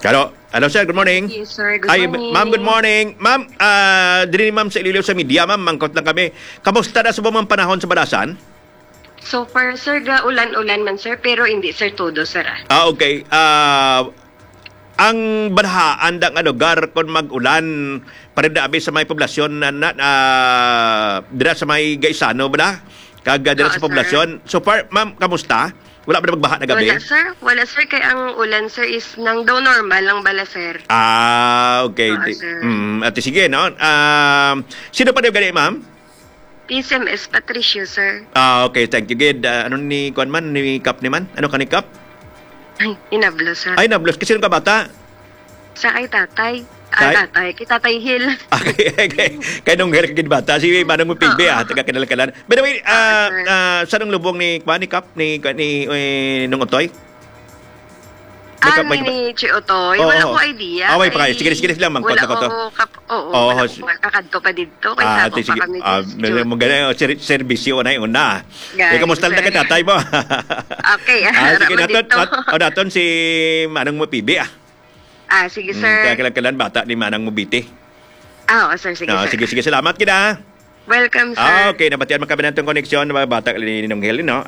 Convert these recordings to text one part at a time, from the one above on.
Hello sir, good morning. Yes, sir. Good morning. Ma'am, good morning. Ma'am, diri ni ma'am sa Ililiw sa media, ma'am, mangkot lang kami. Kamusta na sa bumang panahon sa Balasan? So far, sir, ulan-ulan man, sir, pero hindi, sir, todo, sir. Okay. Ang banahaan ng lugar kung mag-ulan, parindabi sa may poblasyon dira sa may Gaisano, ba? Dira sa poblasyon. So far, ma'am, kamusta? Wala ba na magbaha na gabi? Wala, sir. Kaya ang ulan, sir, is nang daw normal lang bala, sir. Okay. Sir. At sige, no? Sino pa na yung gani, ma'am? PSMS Patricio, sir. Okay, thank you, Gid. Ano ni Kuan man? Ni Kap ni man? Ano ka ni Kap? Ay, inablo, sir. Ay, nablos. Kasi nung ka bata? Sa kay tatay. Tay? Tatay. Kay Tatay Hill. Okay. Kaya nung hirap kagid bata, si Manong Mupigbe, taga kinalakalan. By the way, saan ang lubong ni Kuan, ni Kap? Ni nung Otoy? Ni Chiotoy. Wala ko idea. May pa kayo. Sige lang, mangkot na ko to. Wala ko kakadto pa dito. Kaya sige. pa kami dito. Maganda, servisyo na yun na. Kamusta na ka tatay mo? Okay. Sige, naton si Manong Mupigbe, sige, sir. Kaya kailan bata ni Manang Mubiti. Sir. Sige, sir. Sige, salamat kita. Welcome, sir. Okay, nabatian magkabinatong koneksyon ng mga bata ni Ninong Hel, no?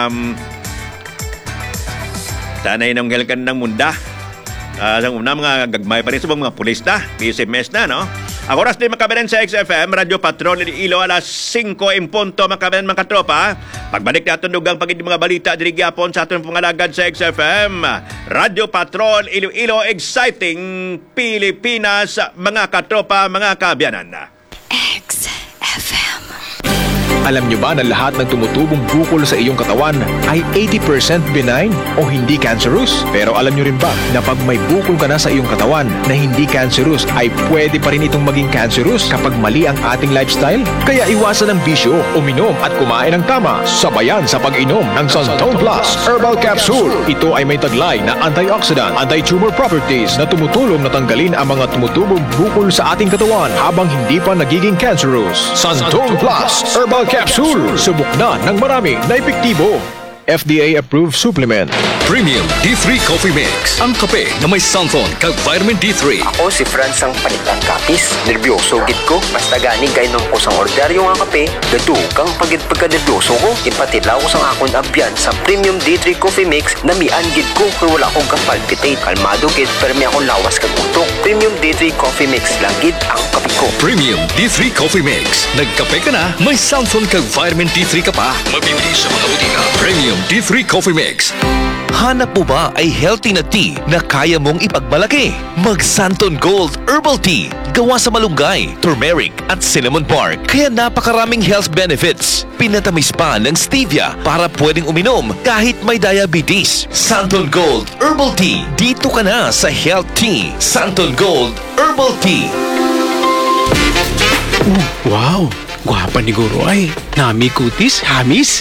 Tanay Ninong Hel kan ng munda. Sa una, mga gagmay pa rin sa mga pulis na, PSMS na, no? Ang oras din makabinan sa XFM, Radyo Patrol, Ilo, alas 5 in punto, makabinan mga katropa. Pagbalik natin dugang pagid mga balita, dirigyapon sa ating pangalagad sa XFM, Radyo Patrol, Ilo, exciting Pilipinas, mga katropa, mga kabiyanan. XFM. Alam nyo ba na lahat ng tumutubong bukol sa iyong katawan ay 80% benign o hindi cancerous? Pero alam nyo rin ba na pag may bukol ka na sa iyong katawan na hindi cancerous ay pwede pa rin itong maging cancerous kapag mali ang ating lifestyle? Kaya iwasan ang bisyo, uminom at kumain ng tama, sabayan sa pag-inom ng Santon Plus Herbal Capsule. Ito ay may taglay na antioxidant, anti-tumor properties na tumutulong na tanggalin ang mga tumutubong bukol sa ating katawan habang hindi pa nagiging cancerous. Santon Plus Herbal Capsule. Subok na ng marami na epektibo. FDA-approved supplement. Premium D3 Coffee Mix. Ang kape na may Santon kag vitamin D3. Ako si Franz ang panitan kapis. Nervyoso gid ko. Basta gani gainom ko sang ordinaryo nga kape. Gadukang pagka-nervyoso ko. Ipatilaw ko sang akong abyan sa Premium D3 Coffee Mix na mian gid ko kay wala akong kapalpitate. Kalmado gid pero may akong lawas kag utok. Premium D3 Coffee Mix lang gid ang kape ko. Premium D3 Coffee Mix. Nagkape ka na, may Santon kag vitamin D3 ka pa. Mabibili sa mga butika. Premium D3 Coffee Mix. Hanap mo ba ay healthy na tea na kaya mong ipagmalaki? Mag Santon Gold Herbal Tea. Gawa sa malunggay, turmeric at cinnamon bark. Kaya napakaraming health benefits. Pinatamis pa ng stevia para pwedeng uminom kahit may diabetes. Santon Gold Herbal Tea. Dito ka na sa Health Tea. Santon Gold Herbal Tea. Wow! Gwapa ni Guro ay. Nami kutis, hamis.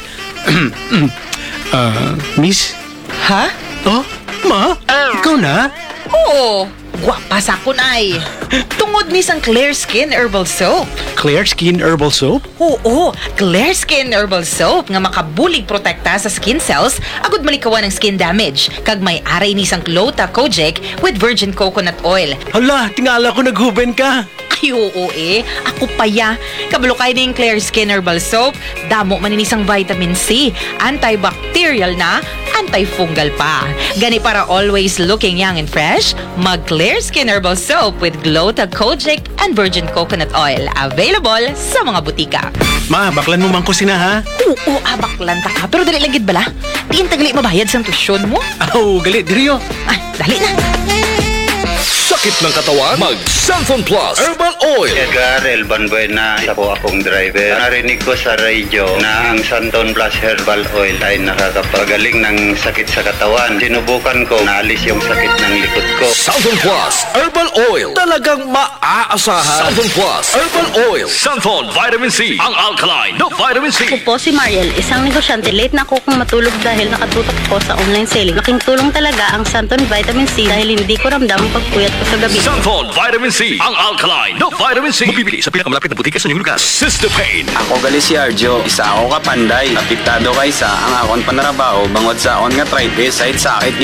Miss? Ha? Oh, ma? Ikaw na? Oo. Gwapa sa kun ay. Tungod ni sang Clear Skin Herbal Soap. Clear Skin Herbal Soap? Oo, Clear Skin Herbal Soap nga makabulig protekta sa skin cells agud malikawan ng skin damage. Kag may aray ni sang Clota Kojic with virgin coconut oil. Hala, tingala ko naghuben ka. Ay, oo Ako paya. Kabalo kayo na yung Clear Skin Herbal Soap. Damo maninisang vitamin C. Antibacterial na, antifungal pa. Gani para always looking young and fresh, mag Clear Skin Herbal Soap with Glota Kojic and virgin coconut oil. Available sa mga butika. Ma, baklan mo man ko sina ha? Oo, baklan ta ka. Pero dali lagid bala. Diin tagali mabayad sa tusyon mo. Oh, galit, diriyo. Ay, dali na. Sakit ng katawan? Mag Santon Plus Herbal Oil. Edgar Elban Buena, isa po akong driver. Narinig ko sa radyo na ang Santon Plus Herbal Oil ay nakakapagaling ng sakit sa katawan. Sinubukan ko, naalis yung sakit ng likod ko. Santon Plus Herbal Oil. Talagang maaasahan. Santon Plus Herbal Oil. Santon Vitamin C. Ang alkaline na vitamin C. Ako po si Mariel, isang negosyante. Late na ako kung matulog dahil nakatutok ko sa online selling. Laking tulong talaga ang Santon Vitamin C dahil hindi ko ramdam ang pagpuyat ko sa gabi. Santon Vitamin C. Ang alkaline na vitamin C. Mabibili sa pinakamalapit na butika sa inyong lugar. Sister Pain. Ako gali si Arjo. Isa ako kapanday. Apektado kay sa ang akon panarabaho bangod sa akon nga arthritis side sakit